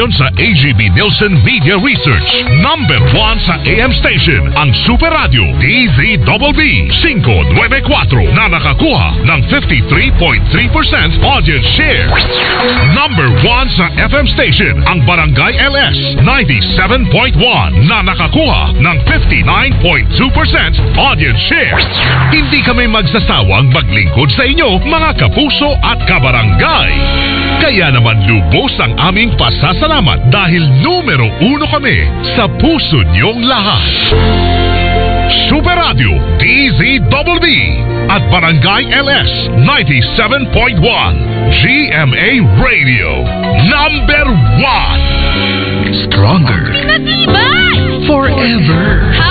Ayon sa AGB Nielsen Media Research, number 1 sa AM station ang Super Radio DZBB 594 na nakakuha ng 53.3% audience share. Number 1 sa FM station ang Barangay LS 97.1 na nakakuha ng 59.2% audience share. Hindi kami magsasawang maglingkod sa inyo mga kapuso at kabarangay. Kaya naman lubos ang aming pasasalamat dahil numero 1 kami sa puso niyong lahat. Super Radio DZBB at Barangay LS 97.1 GMA Radio number 1. Stronger. Matibay! Forever.